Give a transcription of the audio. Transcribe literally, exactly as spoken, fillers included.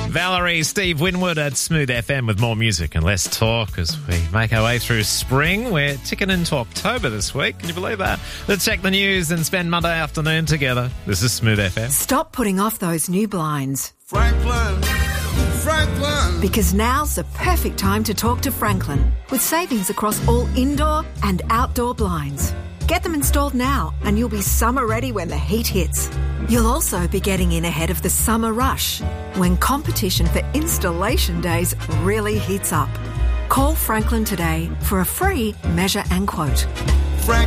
Valerie, Steve Winwood at Smooth F M with more music and less talk as we make our way through spring. We're ticking into October this week. Can you believe that? Let's check the news and spend Monday afternoon together. This is Smooth F M. Stop putting off those new blinds. Franklin, Franklin. Because now's the perfect time to talk to Franklin with savings across all indoor and outdoor blinds. Get them installed now and you'll be summer ready when the heat hits. You'll also be getting in ahead of the summer rush when competition for installation days really heats up. Call Franklin today for a free measure and quote.